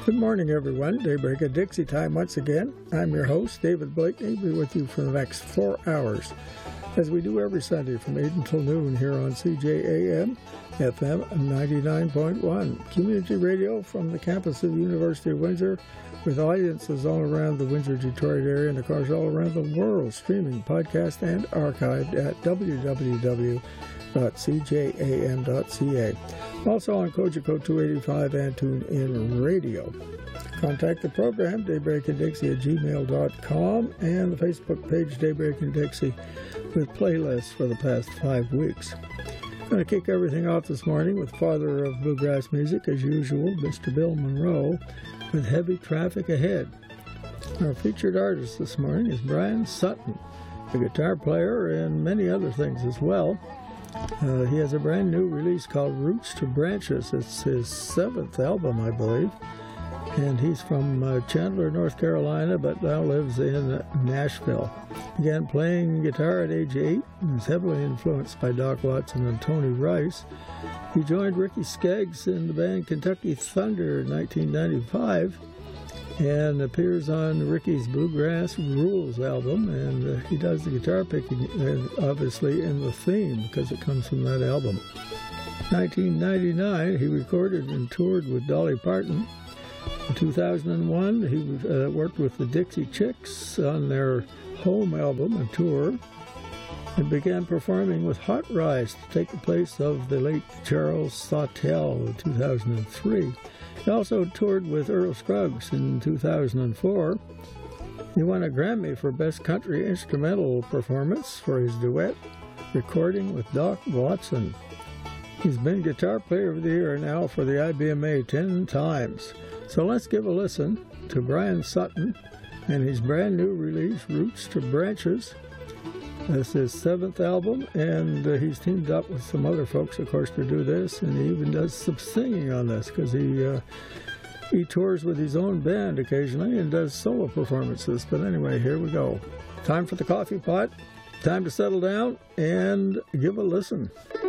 Good morning, everyone. Daybreak at Dixie time once again. I'm your host, David Blakeney. I'll be with you for the next 4 hours, as we do every Sunday from 8 until noon here on CJAM FM 99.1, community radio from the campus of the University of Windsor, with audiences all around the Windsor-Detroit area and, of course, all around the world, streaming, podcast, and archived at www.cjam.ca. Also on Kojiko 285 and TuneIn Radio. Contact the program, daybreakandixie@gmail.com, and the Facebook page, Daybreak and Dixie, with playlists for the past 5 weeks. I'm going to kick everything off this morning with father of bluegrass music, as usual, Mr. Bill Monroe, with Heavy Traffic Ahead. Our featured artist this morning is Brian Sutton, a guitar player and many other things as well. He has a brand new release called Roots to Branches. It's his 7th album, I believe. And he's from Chandler, North Carolina, but now lives in Nashville. Began playing guitar at age 8 and is heavily influenced by Doc Watson and Tony Rice. He joined Ricky Skaggs in the band Kentucky Thunder in 1995 and appears on Ricky's Bluegrass Rules album, and he does the guitar picking, obviously, in the theme, because it comes from that album. 1999, he recorded and toured with Dolly Parton. In 2001, he worked with the Dixie Chicks on their home album and tour, and began performing with Hot Rice to take the place of the late Charles Sawtelle in 2003. He also toured with Earl Scruggs in 2004. He won a Grammy for Best Country Instrumental Performance for his duet recording with Doc Watson. He's been Guitar Player of the Year now for the IBMA 10 times. So let's give a listen to Brian Sutton and his brand new release, Roots to Branches. This is his 7th album, and he's teamed up with some other folks, of course, to do this, and he even does some singing on this, because he tours with his own band occasionally and does solo performances. But anyway, here we go. Time for the coffee pot, time to settle down and give a listen.